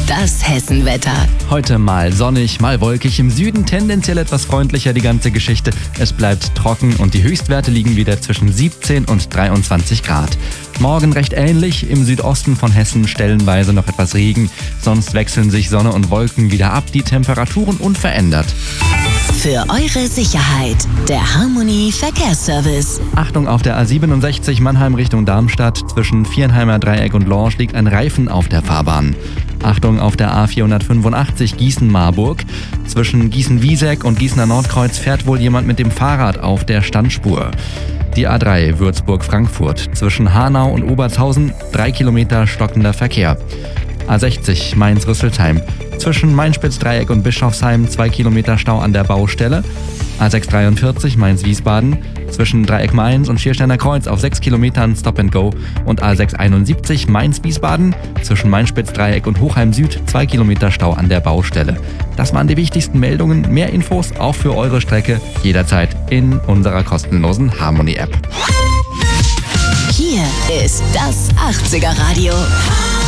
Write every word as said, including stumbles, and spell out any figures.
das Hessenwetter. Heute mal sonnig, mal wolkig, im Süden tendenziell etwas freundlicher die ganze Geschichte. Es bleibt trocken und die Höchstwerte liegen wieder zwischen siebzehn und dreiundzwanzig Grad. Morgen recht ähnlich, im Südosten von Hessen stellenweise noch etwas Regen. Sonst wechseln sich Sonne und Wolken wieder ab, die Temperaturen unverändert. Für eure Sicherheit, der Harmony Verkehrsservice. Achtung, auf der A siebenundsechzig Mannheim Richtung Darmstadt zwischen Viernheimer Dreieck und Lorsch liegt ein Reifen auf der Fahrbahn. Achtung, auf der A vierhundertfünfundachtzig Gießen-Marburg. Zwischen Gießen-Wieseck und Gießener Nordkreuz fährt wohl jemand mit dem Fahrrad auf der Standspur. Die A drei Würzburg-Frankfurt. Zwischen Hanau und Obertshausen drei Kilometer stockender Verkehr. A sechzig Mainz-Rüsselsheim. Zwischen Mainspitz-Dreieck und Bischofsheim zwei Kilometer Stau an der Baustelle. A sechshundertdreiundvierzig Mainz-Wiesbaden. Zwischen Dreieck Mainz und Schiersteiner Kreuz auf sechs Kilometern Stop and Go. Und A sechshunderteinundsiebzig Mainz-Wiesbaden. Zwischen Mainspitz-Dreieck und Hochheim Süd zwei Kilometer Stau an der Baustelle. Das waren die wichtigsten Meldungen. Mehr Infos auch für eure Strecke jederzeit in unserer kostenlosen Harmony-App. Hier ist das achtziger Radio.